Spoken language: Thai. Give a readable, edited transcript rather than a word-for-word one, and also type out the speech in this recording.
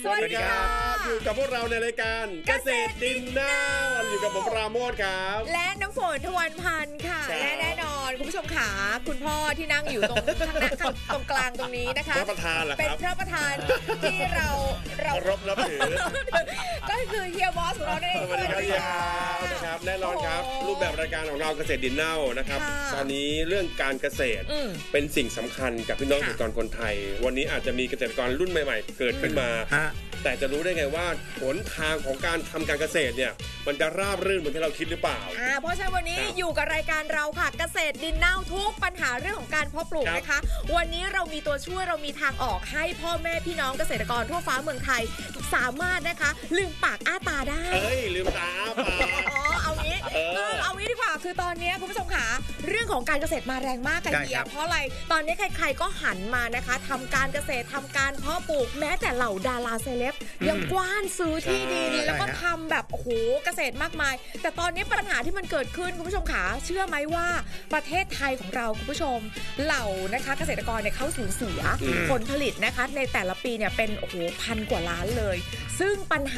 สวัสดีครับอยู่กับพวกเราในรายการเกษตรดินนาอยู่กับผมปราโมทครับและน้ำฝนทวันพันธ์ค่ะและแน่นอนคุณผู้ชมขาคุณพ่อที่นั่งอยู่ตรงข้างหน้าตรงกลางตรงนี้นะคะพระประธานเหรอครับเป็นพระประธานที่เรารบนับถือก็คือเฮียบอสของเราได้สวัสดีครับเฮียครับแน่นอนครับรูปแบบรายการของเราเกษตรดินนานะครับตอนนี้เรื่องการเกษตรเป็นสิ่งสำคัญกับพี่น้องเกษตรกรคนไทยวันนี้อาจจะมีเกษตรกรรุ่นใหม่ๆเกิดขึ้นมาแต่จะรู้ได้ไงว่าหนทางของการทำการเกษตรเนี่ยมันจะราบรื่นเหมือนที่เราคิดหรือเปล่าเพราะฉะนั้นวันนี้อยู่กับรายการเราค่ะเกษตรดินเน่าทุกปัญหาเรื่องของการเพาะปลูกนะคะวันนี้เรามีตัวช่วยเรามีทางออกให้พ่อแม่พี่น้องเกษตรกรทั่วฟ้าเมืองไทยสามารถนะคะลืมปากอ้าตาได้ลืมตาอ้าปากเอางี้ดีกว่าคือตอนนี้คุณผู้ชมขาเรื่องของการเกษตรมาแรงมากกันเดียวเพราะอะไรตอนนี้ใครๆก็หันมานะคะทำการเกษตรทำการเพาะปลูกแม้แต่เหล่าดาราเซเลบยังกว้านซื้อที่ดินแล้วก็ทำแบบโอ้โหเกษตรมากมายแต่ตอนนี้ปัญหาที่มันเกิดขึ้นคุณผู้ชมขาเชื่อไหมว่าประเทศไทยของเราคุณผู้ชมเหล่านะคะเกษตรกรเนี่ยเขาสูญเสียผลผลิตนะคะในแต่ละปีเนี่ยเป็นโอ้โห1,000 กว่าล้านเลยซึ่งปัญห